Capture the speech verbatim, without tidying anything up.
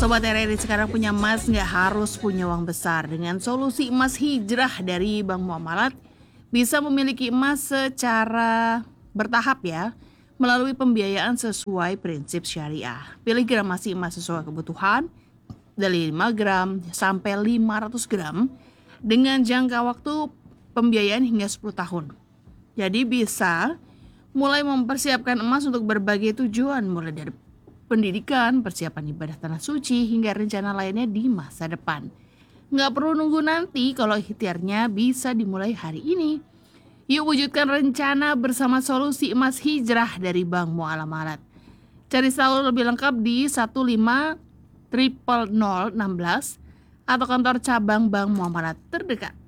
Sobat R R I, sekarang punya emas nggak harus punya uang besar. Dengan solusi emas hijrah dari Bank Muamalat, bisa memiliki emas secara bertahap ya, melalui pembiayaan sesuai prinsip syariah. Pilih gramasi emas sesuai kebutuhan, dari lima gram sampai lima ratus gram, dengan jangka waktu pembiayaan hingga sepuluh tahun. Jadi bisa mulai mempersiapkan emas untuk berbagai tujuan, mulai dari pendidikan, persiapan ibadah tanah suci, hingga rencana lainnya di masa depan. Nggak perlu nunggu nanti, kalau ikhtiarnya bisa dimulai hari ini. Yuk wujudkan rencana bersama solusi emas hijrah dari Bank Muamalat. Cari tahu lebih lengkap di satu lima nol nol nol satu enam atau kantor cabang Bank Muamalat terdekat.